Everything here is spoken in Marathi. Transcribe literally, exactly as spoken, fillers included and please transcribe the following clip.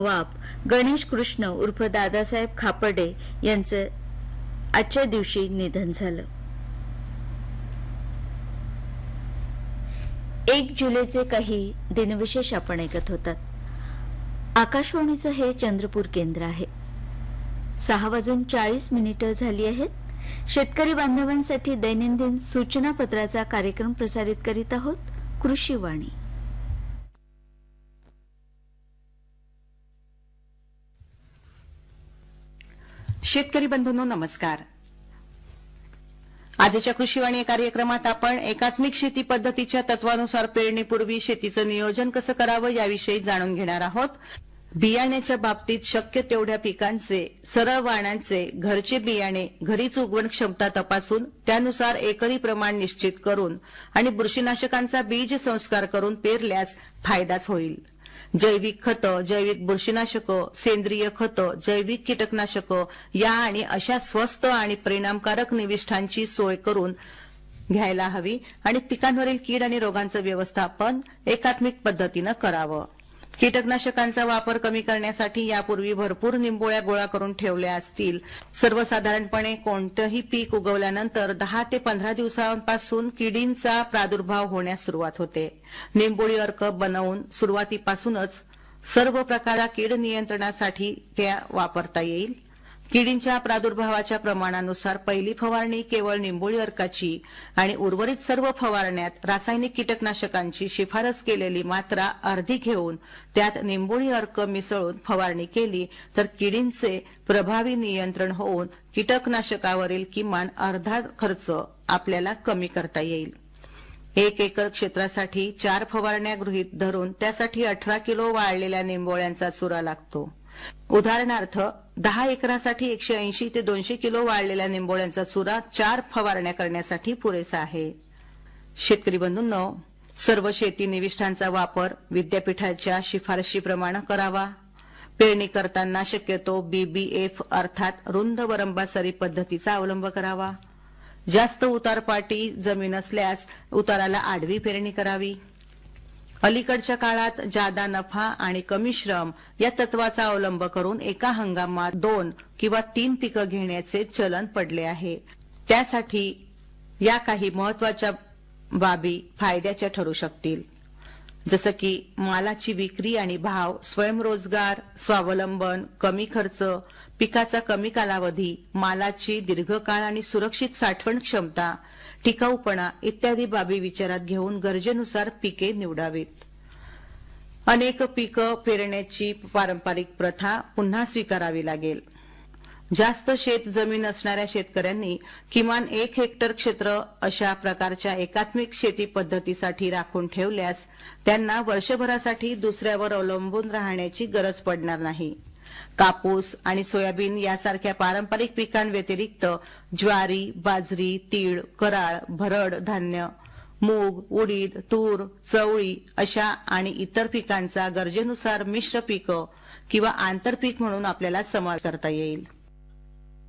वाप गणेश कृष्ण उर्फ दादासाहेब खापर्डे यांचं आजच्या दिवशी निधन झालं. एक जुलैचे काही दिनविशेष आपण ऐकत होतात. आकाशवाणीचं हे चंद्रपूर केंद्र आहे. सहा वाजून चाळीस मिनिटं झाली आहेत. शेतकरी बांधवांसाठी दैनंदिन सूचना पत्राचा कार्यक्रम प्रसारित करीत आहोत. कृषीवाणी. शेतकरी बंधूंनो नमस्कार. आजच्या कृषीवाणी या कार्यक्रमात आपण एकात्मिक शेती पद्धतीच्या तत्वानुसार पेरणीपूर्वी शेतीचं नियोजन कसं करावं याविषयी जाणून घेणार आहोत. बियाण्याच्या बाबतीत शक्य तेवढ्या पिकांचे सरळ वाणांचे घरचे बियाणे घरीच उगवण क्षमता तपासून त्यानुसार एकरी प्रमाण निश्चित करून आणि बुरशीनाशकांचा बीज संस्कार करून पेरल्यास फायदाच होईल. जैविक खतं, जैविक बुरशीनाशकं, सेंद्रिय खतं, जैविक कीटकनाशकं या आणि अशा स्वस्त आणि परिणामकारक निविष्ठांची सोय करून घ्यायला हवी आणि पिकांवरील कीड आणि रोगांचं व्यवस्थापन एकात्मिक पद्धतीनं करावं. कीटकनाशकांचा वापर कमी करण्यासाठी यापूर्वी भरपूर निंबोळ्या गोळा करून ठेवल्या असतील. सर्वसाधारणपणे कोणतंही पीक उगवल्यानंतर दहा ते पंधरा दिवसांपासून किडींचा प्रादुर्भाव होण्यास सुरुवात होते. निंबोळी अर्क बनवून सुरुवातीपासूनच सर्व प्रकारच्या कीड नियंत्रणासाठी त्या वापरता येईल. किडींच्या प्रादुर्भावाच्या प्रमाणानुसार पहिली फवारणी केवळ निंबोळी अर्काची आणि उर्वरित सर्व फवारण्यात रासायनिक कीटकनाशकांची शिफारस केलेली मात्रा अर्धी घेऊन त्यात निंबोळी अर्क मिसळून फवारणी केली तर किडींचे प्रभावी नियंत्रण होऊन कीटकनाशकावरील किमान अर्धा खर्च आपल्याला कमी करता येईल. एक एकर क्षेत्रासाठी चार फवारण्या गृहीत धरून त्यासाठी अठरा किलो वाळलेल्या निंबोळ्यांचा चुरा लागतो. उदाहरणार्थ दहा एकरासाठी एकशे ऐंशी ते दोनशे किलो वाळलेल्या निंबोळ्यांचा चुरा चार फवारण्या करण्यासाठी पुरेसा आहे. शेतकरी बंधूंनो, सर्व शेती निविष्ठांचा वापर विद्यापीठाच्या शिफारशीप्रमाणे करावा. पेरणी करताना शक्यतो बीबीएफ अर्थात रुंद वरंबासरी पद्धतीचा अवलंब करावा. जास्त उतारपाटी जमीन असल्यास उताराला आडवी पेरणी करावी. अलीकडच्या काळात जादा नफा आणि कमी श्रम या तत्वाचा अवलंब करून एका हंगामात दोन किंवा तीन पिकं घेण्याचे चलन पडले आहे. त्यासाठी या काही महत्वाच्या बाबी फायद्याच्या ठरू शकतील. जसं की मालाची विक्री आणि भाव, स्वयंरोजगार, स्वावलंबन, कमी खर्च, पिकाचा कमी कालावधी, मालाची दीर्घकाळ आणि सुरक्षित साठवण क्षमता, टिकाऊपणा इत्यादी बाबी विचारात घेऊन गरजेनुसार पिके निवडावीत. अनेक पिकं पेरण्याची पारंपरिक प्रथा पुन्हा स्वीकारावी लागेल. जास्त शेत जमीन असणाऱ्या शेतकऱ्यांनी किमान एक हेक्टर क्षेत्र अशा प्रकारच्या एकात्मिक शेती पद्धतीसाठी राखून ठेवल्यास त्यांना वर्षभरासाठी दुसऱ्यावर अवलंबून राहण्याची गरज पडणार नाही. कापूस आणि सोयाबीन यासारख्या पारंपरिक पिकांव्यतिरिक्त ज्वारी, बाजरी, तीळ, कराळ, भरड धान्य, मूग, उडीद, तूर, चवळी अशा आणि इतर पिकांचा गरजेनुसार मिश्र पिकं किंवा आंतरपीक म्हणून आपल्याला समावेश करता येईल.